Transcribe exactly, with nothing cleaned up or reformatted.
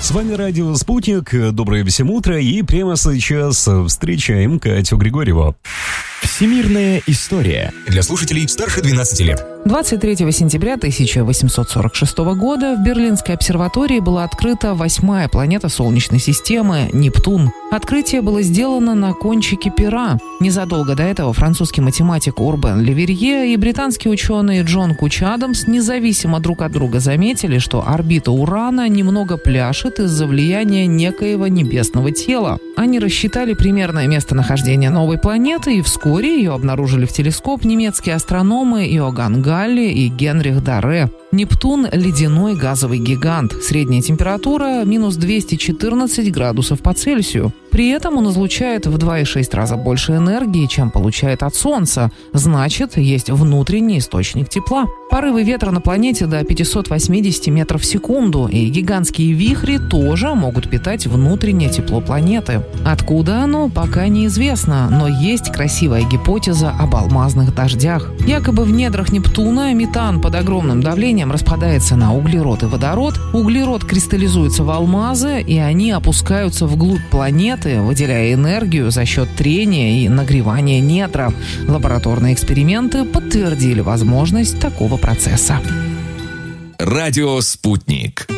С вами радио «Спутник». Доброе всем утро. И прямо сейчас встречаем Катю Григорьеву. Всемирная история. Для слушателей старше двенадцати лет. двадцать третьего сентября тысяча восемьсот сорок шестого года в Берлинской обсерватории была открыта восьмая планета Солнечной системы – Нептун. Открытие было сделано на кончике пера. Незадолго до этого французский математик Урбен Леверье и британский ученый Джон Куч-Адамс независимо друг от друга заметили, что орбита Урана немного пляшет из-за влияния некоего небесного тела. Они рассчитали примерное местонахождение новой планеты, и вскоре ее обнаружили в телескоп немецкие астрономы Иоганн Галли и Генрих Дарре. Нептун – ледяной газовый гигант. Средняя температура – минус двести четырнадцать градусов по Цельсию. При этом он излучает в два и шесть раза больше энергии, чем получает от Солнца. Значит, есть внутренний источник тепла. Порывы ветра на планете до пятьсот восемьдесят метров в секунду, и гигантские вихри тоже могут питать внутреннее тепло планеты. Откуда оно, пока неизвестно, но есть красивая гипотеза об алмазных дождях. Якобы в недрах Нептуна метан под огромным давлением распадается на углерод и водород, углерод кристаллизуется в алмазы, и они опускаются вглубь планеты, выделяя энергию за счет трения и нагревания недра. Лабораторные эксперименты подтвердили возможность такого процесса. Радио «Спутник».